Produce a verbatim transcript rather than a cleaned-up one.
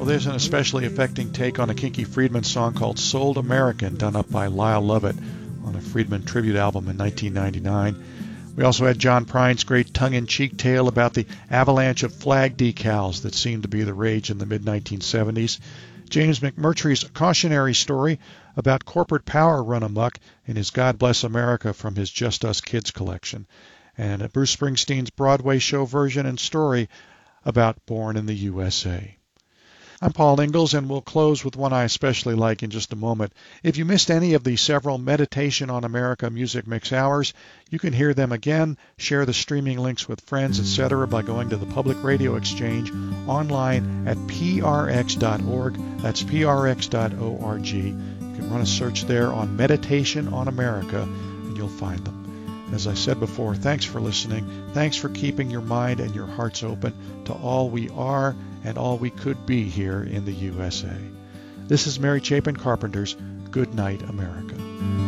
Well, there's an especially affecting take on a Kinky Friedman song called Sold American, done up by Lyle Lovett on a Friedman tribute album in nineteen ninety-nine. We also had John Prine's great tongue-in-cheek tale about the avalanche of flag decals that seemed to be the rage in the mid nineteen seventies. James McMurtry's cautionary story about corporate power run amok in his God Bless America from his Just Us Kids collection. And Bruce Springsteen's Broadway show version and story about Born in the U S A. I'm Paul Ingalls, and we'll close with one I especially like in just a moment. If you missed any of the several Meditation on America Music Mix hours, you can hear them again, share the streaming links with friends, et cetera by going to the Public Radio Exchange online at p r x dot org. That's p r x dot org. You can run a search there on Meditation on America, and you'll find them. As I said before, thanks for listening. Thanks for keeping your mind and your hearts open to all we are and all we could be here in the U S A. This is Mary Chapin Carpenter's Good Night, America.